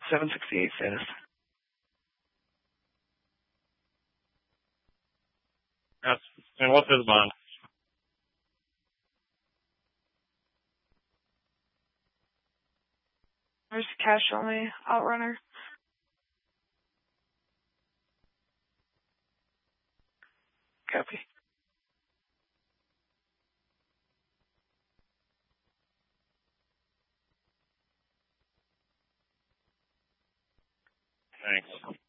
768 status. Yes. And what's his bond? There's cash only outrunner. Copy. Thanks.